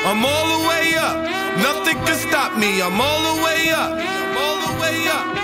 I'm all the way up. Nothing can stop me. I'm all the way up. I'm all the way up.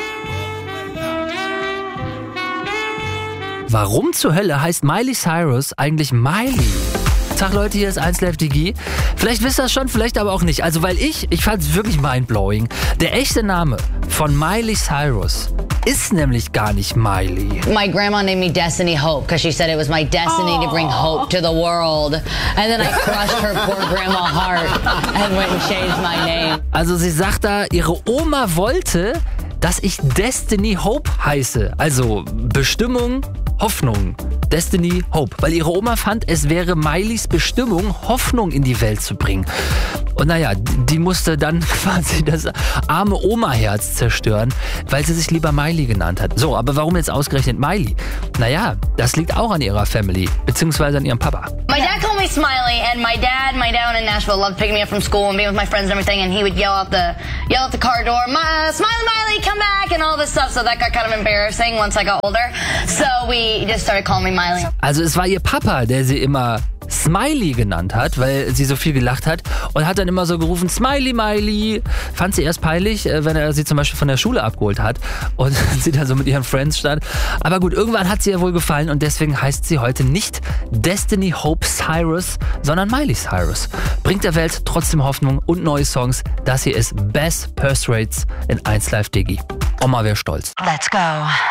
Warum zur Hölle heißt Miley Cyrus eigentlich Miley? Tag Leute, hier ist 1Live Digi. Vielleicht wisst ihr das schon, vielleicht aber auch nicht. Also weil ich fand es wirklich mindblowing. Der echte Name von Miley Cyrus ist nämlich gar nicht Miley. My grandma named me Destiny Hope because she said it was my destiny to bring hope to the world. And then I crushed her poor grandma heart and went and changed my name. Also sie sagt da, ihre Oma wollte, dass ich Destiny Hope heiße. Also Bestimmung, Hoffnung. Destiny Hope. Weil ihre Oma fand, es wäre Mileys Bestimmung, Hoffnung in die Welt zu bringen. Und naja, die musste dann quasi das arme Oma-Herz zerstören, weil sie sich lieber Miley genannt hat. So, aber warum jetzt ausgerechnet Miley? Naja, das liegt auch an ihrer Family, beziehungsweise an ihrem Papa. My dad called me Smiley, and my dad in Nashville loved picking me up from school and being with my friends and everything, and he would yell out the car door, Smiley, Miley, come back, and all this stuff. So that got kind of embarrassing once I got older. So we just started calling me Miley. Also es war ihr Papa, der sie immer Smiley genannt hat, weil sie so viel gelacht hat und hat dann immer so gerufen, Smiley, Miley. Fand sie erst peinlich, wenn er sie zum Beispiel von der Schule abgeholt hat und sie da so mit ihren Friends stand. Aber gut, irgendwann hat sie ihr wohl gefallen und deswegen heißt sie heute nicht Destiny Hope Cyrus, sondern Miley Cyrus. Bringt der Welt trotzdem Hoffnung und neue Songs. Das hier ist Best Purse Rates in 1Live Digi. Oma wäre stolz. Let's go.